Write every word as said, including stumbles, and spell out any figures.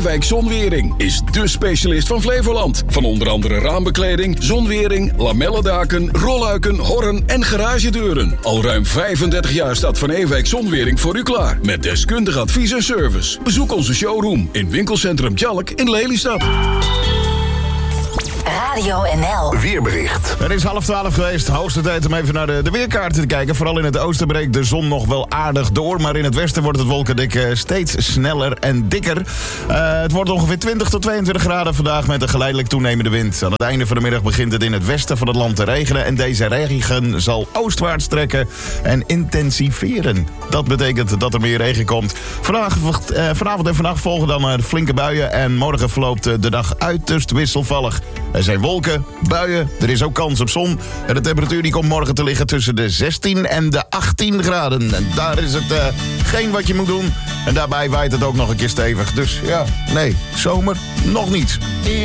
Ewijk Zonwering is dé specialist van Flevoland. Van onder andere raambekleding, zonwering, lamellendaken, rolluiken, horren en garagedeuren. Al ruim vijfendertig jaar staat Van Ewijk Zonwering voor u klaar. Met deskundig advies en service. Bezoek onze showroom in winkelcentrum Tjalk in Lelystad. Radio N L. Weerbericht. Het is half twaalf geweest. Hoogste tijd om even naar de, de weerkaarten te kijken. Vooral in het oosten breekt de zon nog wel aardig door. Maar in het westen wordt het wolkendik uh, steeds sneller en dikker. Uh, het wordt ongeveer twintig tot tweeëntwintig graden vandaag met een geleidelijk toenemende wind. Aan het einde van de middag begint het in het westen van het land te regenen. En deze regen zal oostwaarts trekken en intensiveren. Dat betekent dat er meer regen komt. Vanavond, uh, vanavond en vannacht volgen dan uh, flinke buien. En morgen verloopt uh, de dag uiterst wisselvallig. Er zijn wolken, buien, er is ook kans op zon. En de temperatuur die komt morgen te liggen tussen de zestien en de achttien graden. En daar is het uh, geen wat je moet doen. En daarbij waait het ook nog een keer stevig. Dus ja, nee, zomer nog niet.